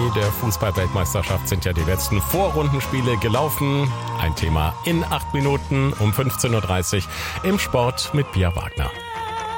der Fußball-Weltmeisterschaft sind ja die letzten Vorrundenspiele gelaufen. Ein Thema in 8 Minuten um 15.30 Uhr im Sport mit Pia Wagner.